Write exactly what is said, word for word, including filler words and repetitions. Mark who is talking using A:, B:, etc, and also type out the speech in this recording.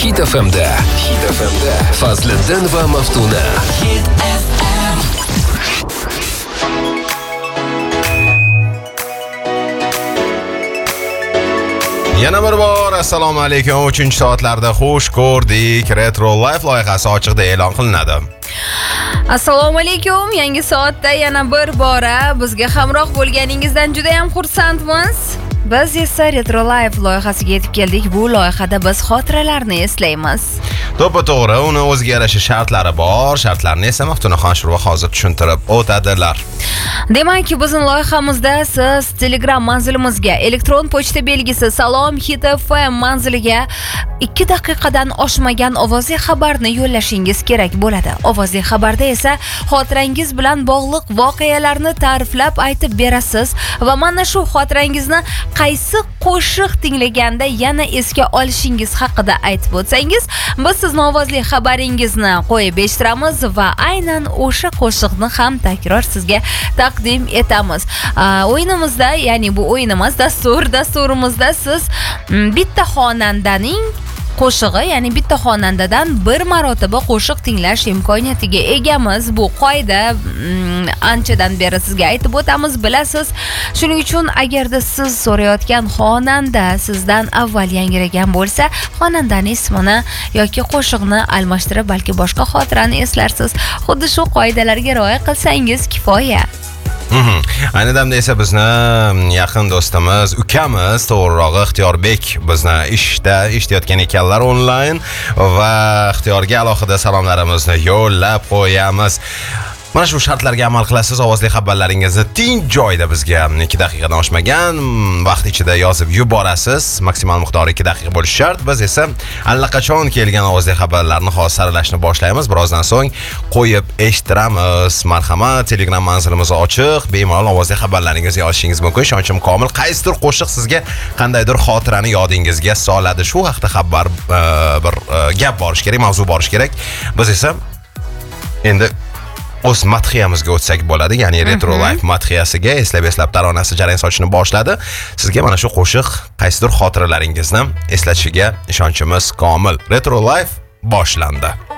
A: Hit F M'da Hit F M'da Fazliddin va Maftuna. Hit F M.
B: Yana bir bor assalomu alaykum. uchinchi soatlarda xush ko'rdik. Retro Life loyihasi ochiqda e'lon qilinadi.
C: Assalomu alaykum. Yangi soatda yana bir bora bizga hamroh bo'lganingizdan juda ham xursandmiz. Biz esa Retro Life loyihasiga yetib keldik. Bu loyihada biz xotiralarni eslaymiz.
B: To'ppa-to'g'ri, uni o'ziga yarasha shartlari bor. Shartlarni esa Maftunaxon Shurva hozir tushuntirib o'tadilar.
C: Demak, bizning loyihamizda siz Telegram manzilimizga elektron pochta belgisi Salom Hit F M manziliga ikki daqiqadan oshmagan ovozli xabarni yo'llashingiz kerak bo'ladi. Ovozli xabarda esa xotirangiz bilan bog'liq voqealarni ta'riflab aytib berasiz va mana shu xotirangizni qaysi qo'shiq tinglaganda yana esga olishingiz haqida aytib o'tsangiz, biz sizning ovozli xabaringizni qo'yib eshittiramiz va aynan o'sha qo'shiqni ham takror sizga taqdim etamiz. O'yinimizda, ya'ni bu o'yin emas, dastur, dasturimizda siz bitta xonandaning qo'shig'i, ya'ni bitta xonandadan bir marotaba qo'shiq tinglash imkoniyatiga egamiz. Bu qoida anchadan beri sizga aytib o'tamiz, bilasiz. Shuning uchun agarda siz so'rayotgan xonanda sizdan avval yangragan bo'lsa, xonandaning ismini yoki qo'shiqni almashtirib balki boshqa xotirani eslarsiz. Xuddi shu qoidalarga rioya qilsangiz kifoya.
B: Ayni damda esa bizni yaqin do'stimiz, ukamiz, to'g'rirog'i Ixtiyorbek bizni ishda eshitayotgan ekanlar onlayn va Ixtiyorga alohida salomlarimizni yo'llab qo'yamiz. Mana shu shartlarga amal qilasiz, ovozli xabarlaringizni tinch joyda bizga ikki daqiqadan oshmagan vaqt ichida yozib yuborasiz. Maksimal miqdori ikki daqiqa bo'lishi shart. Biz esa allaqachon kelgan ovozli xabarlarni hozir saralashni boshlaymiz. Birozdan so'ng qo'yib eshittiramiz. Marhamat, Telegram manzilimiz ochiq. Bemalol ovozli xabarlaringizni yozishingiz mumkin. Ishonchim komil. Qaysidir qo'shiq sizga qandaydir xotirani yodingizga soladi. Shu haqida xabar bir gap borish kerak, mavzu borish kerak. Biz esa endi o'z madhiyamizga o'tsak bo'ladi, ya'ni Retro Life madhiyasiga eslab-eslab taronasi jarayon sochishni boshladi. Sizga mana shu qo'shiq qaysidir xotiralaringizni eslatishiga ishonchimiz komil. Retro Life boshlandi.